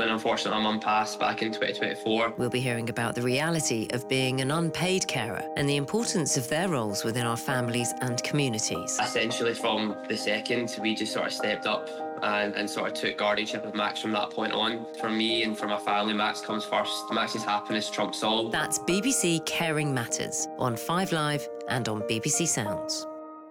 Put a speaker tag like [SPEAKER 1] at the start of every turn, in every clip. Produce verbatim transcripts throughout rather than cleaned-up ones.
[SPEAKER 1] when unfortunately my mum passed back in twenty twenty-four.
[SPEAKER 2] We'll be hearing about the reality of being an unpaid carer and the importance of their roles within our families and communities.
[SPEAKER 1] Essentially from the second, we just sort of stepped up and, and sort of took guardianship of Max from that point on. For me and for my family, Max comes first. Max's happiness trumps all.
[SPEAKER 2] That's B B C Caring Matters on Five Live and on B B C Sounds.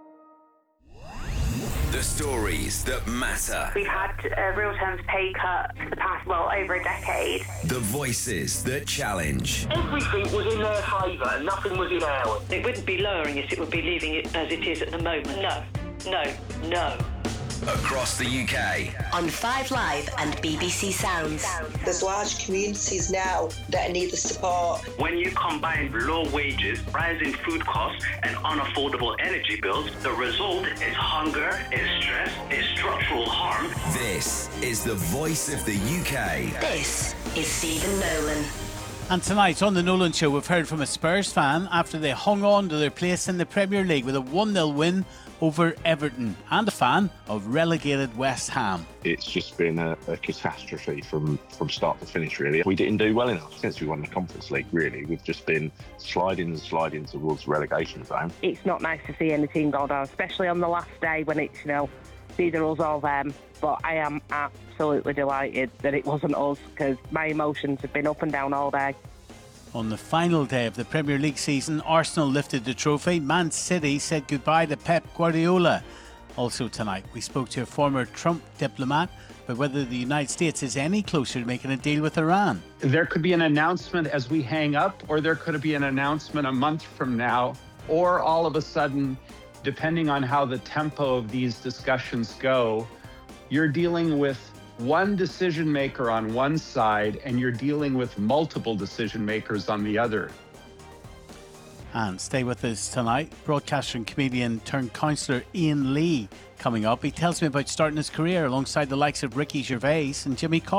[SPEAKER 3] The stories that matter.
[SPEAKER 4] We've had a real terms pay cut for the past, well, over a decade.
[SPEAKER 3] The voices that challenge.
[SPEAKER 5] Everything was in their favour, nothing was in ours.
[SPEAKER 6] It wouldn't be lowering it, it would be leaving it as it is at the moment. No, no, no.
[SPEAKER 3] Across the U K.
[SPEAKER 7] On Five Live and B B C Sounds.
[SPEAKER 8] There's large communities now that need the support.
[SPEAKER 9] When you combine low wages, rising food costs and unaffordable energy bills, the result is hunger, is stress, is structural harm.
[SPEAKER 3] This is the voice of the U K.
[SPEAKER 7] This is Stephen Nolan.
[SPEAKER 10] And tonight on The Nolan Show, we've heard from a Spurs fan after they hung on to their place in the Premier League with a one nil win over Everton, and a fan of relegated West Ham.
[SPEAKER 11] It's just been a, a catastrophe from, from start to finish, really. We didn't do well enough since we won the Conference League, really. We've just been sliding and sliding towards the relegation zone.
[SPEAKER 4] It's not nice to see any team go down, especially on the last day when it's, you know, it's either us or them. But I am absolutely delighted that it wasn't us, because my emotions have been up and down all day.
[SPEAKER 10] On the final day of the Premier League season, Arsenal lifted the trophy. Man City said goodbye to Pep Guardiola. Also tonight, we spoke to a former Trump diplomat about whether the United States is any closer to making a deal with Iran.
[SPEAKER 12] There could be an announcement as we hang up, or there could be an announcement a month from now, or all of a sudden, depending on how the tempo of these discussions go, you're dealing with one decision maker on one side and you're dealing with multiple decision makers on the other.
[SPEAKER 10] And stay with us tonight. Broadcaster and comedian turned counsellor Ian Lee coming up. He tells me about starting his career alongside the likes of Ricky Gervais and Jimmy Carr.